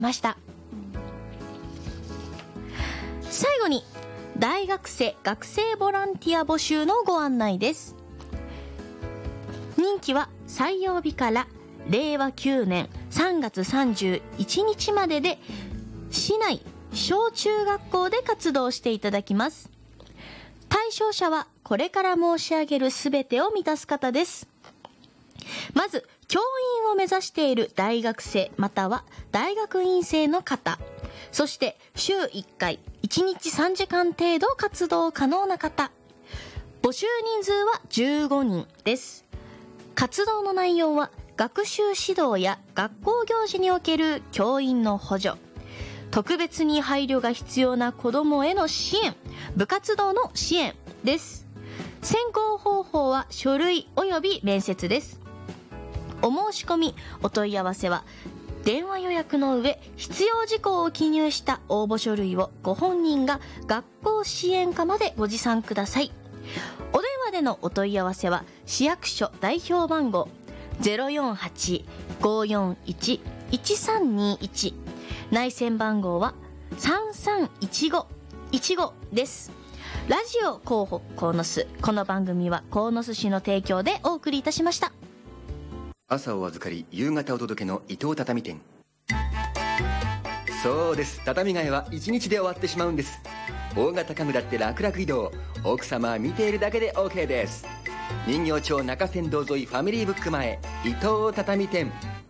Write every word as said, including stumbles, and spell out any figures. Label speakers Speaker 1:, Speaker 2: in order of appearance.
Speaker 1: ました。最後に大学生学生ボランティア募集のご案内です。任期は採用日かられいわきゅうねんさんがつさんじゅういちにちまでで、市内小中学校で活動していただきます。対象者はこれから申し上げるすべてを満たす方です。まず、教員を目指している大学生または大学院生の方、そして週いっかいいちにちさんじかん程度活動可能な方。募集人数はじゅうごにんです。活動の内容は学習指導や学校行事における教員の補助、特別に配慮が必要な子どもへの支援、部活動の支援です。選考方法は書類および面接です。お申し込みお問い合わせは電話予約の上、必要事項を記入した応募書類をご本人が学校支援課までご持参ください。お電話でのお問い合わせは市役所代表番号 ゼロよんはち ごーよんいち いちさんにいち、内線番号はさんさんいちごいちごです。ラジオ広報鴻巣、この番組は鴻巣市の提供でお送りいたしました。
Speaker 2: 朝お預かり夕方お届けの伊藤畳店。そうです、畳替えはいちにちで終わってしまうんです。大型家具だって楽々移動、奥様は見ているだけで OK です。人形町中山道沿いファミリーブック前、伊藤畳店。